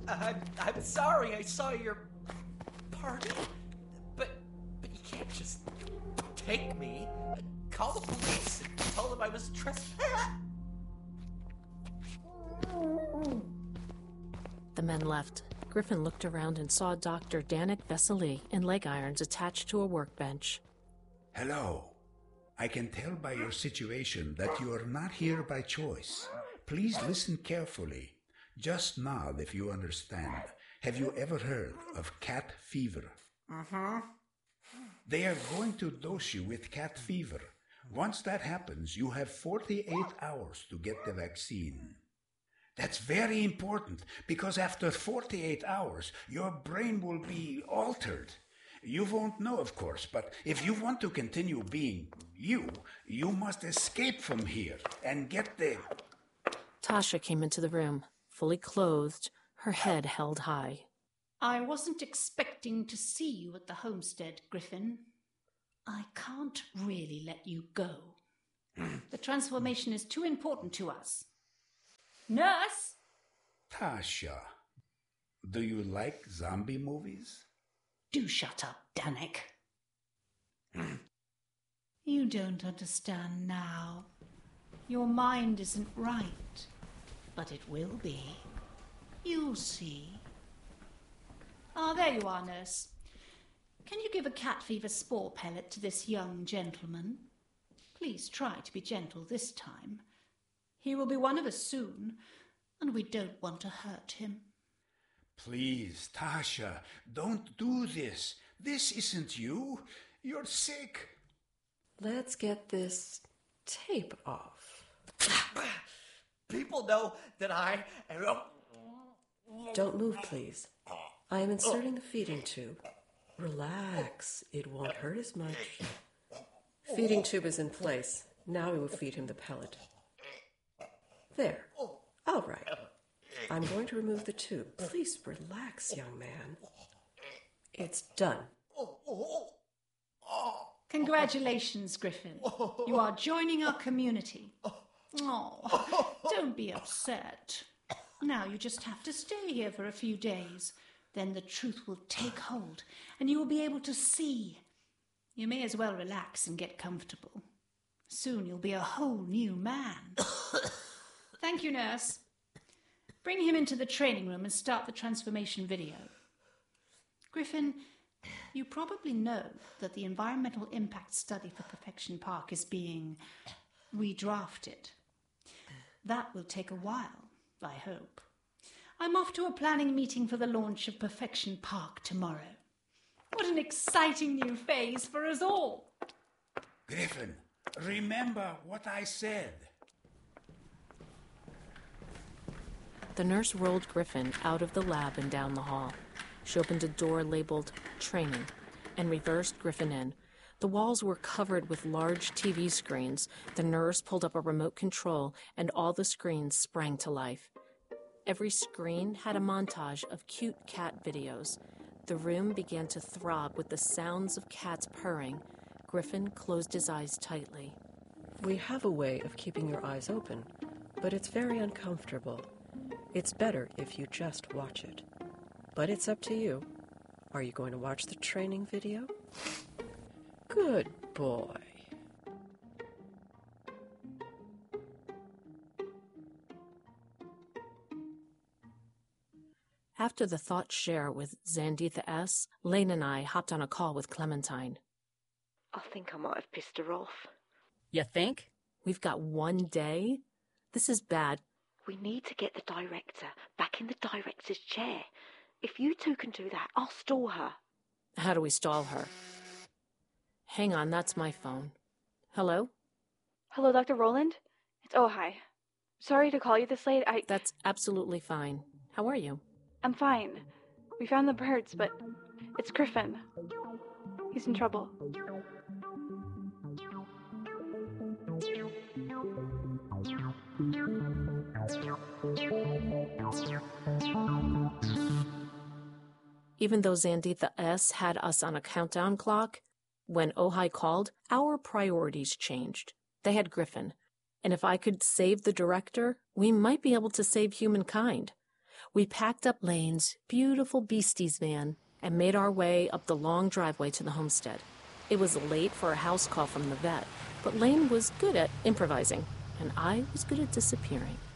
I'm sorry I saw your party, but you can't just take me. Call the police and tell them I was trespassing. The men left. Griffin looked around and saw Dr. Danik Vesely in leg irons attached to a workbench. Hello. I can tell by your situation that you are not here by choice. Please listen carefully. Just nod if you understand. Have you ever heard of cat fever? Mm-hmm. They are going to dose you with cat fever. Once that happens, you have 48 hours to get the vaccine. That's very important because after 48 hours, your brain will be altered. You won't know, of course, but if you want to continue being you must escape from here and get the... Tasha came into the room, fully clothed, her head held high. I wasn't expecting to see you at the homestead, Griffin. I can't really let you go. The transformation is too important to us. Nurse! Tasha, do you like zombie movies? Do shut up, Danik. You don't understand now. Your mind isn't right, but it will be. You'll see. Ah, there you are, nurse. Can you give a cat fever spore pellet to this young gentleman? Please try to be gentle this time. He will be one of us soon, and we don't want to hurt him. Please, Tasha, don't do this. This isn't you. You're sick. Let's get this tape off. People know that I... Don't move, please. I am inserting the feeding tube. Relax. It won't hurt as much. Feeding tube is in place. Now we will feed him the pellet. There. All right. I'm going to remove the tube. Please relax, young man. It's done. Congratulations, Griffin. You are joining our community. Oh, don't be upset. Now you just have to stay here for a few days. Then the truth will take hold, and you will be able to see. You may as well relax and get comfortable. Soon you'll be a whole new man. Thank you, nurse. Bring him into the training room and start the transformation video. Griffin, you probably know that the environmental impact study for Perfection Park is being redrafted. That will take a while, I hope. I'm off to a planning meeting for the launch of Perfection Park tomorrow. What an exciting new phase for us all. Griffin, remember what I said. The nurse rolled Griffin out of the lab and down the hall. She opened a door labeled Training and reversed Griffin in. The walls were covered with large TV screens. The nurse pulled up a remote control and all the screens sprang to life. Every screen had a montage of cute cat videos. The room began to throb with the sounds of cats purring. Griffin closed his eyes tightly. We have a way of keeping your eyes open, but it's very uncomfortable. It's better if you just watch it. But it's up to you. Are you going to watch the training video? Good boy. After the thought share with Zanditha S., Lane and I hopped on a call with Clementine. I think I might have pissed her off. You think? We've got 1 day? This is bad. We need to get the director back in the director's chair. If you two can do that, I'll stall her. How do we stall her? Hang on, that's my phone. Hello? Hello, Dr. Roland? It's Ojai. Sorry to call you this late. That's absolutely fine. How are you? I'm fine. We found the birds, but it's Griffin. He's in trouble. Even though Zanditha S. had us on a countdown clock, when Ojai called, our priorities changed. They had Griffin, and if I could save the director, we might be able to save humankind. We packed up Lane's beautiful Beasties van and made our way up the long driveway to the homestead. It was late for a house call from the vet, but Lane was good at improvising, and I was good at disappearing.